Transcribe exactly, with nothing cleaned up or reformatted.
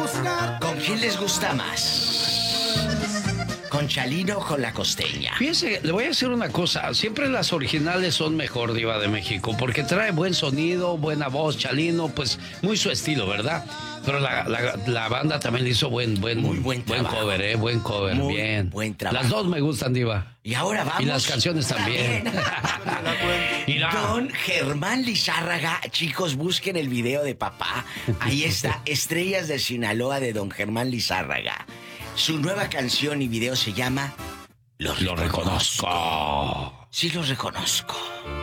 ¿Con quién les gusta más? ¿Con Chalino o con la Costeña? Fíjese, le voy a decir una cosa. Siempre las originales son mejor, Diva de México, porque trae buen sonido, buena voz. Chalino, pues muy su estilo, ¿verdad? Pero la, la, la banda también le hizo buen, buen, muy buen, buen cover, ¿eh? Buen cover, muy bien. Buen trabajo. Las dos me gustan, Diva. Y ahora vamos. Y las canciones también. Don Germán Lizárraga, chicos, busquen el video de papá. Ahí está, Estrellas de Sinaloa de Don Germán Lizárraga. Su nueva canción y video se llama Los Lo reconozco. Sí, los reconozco.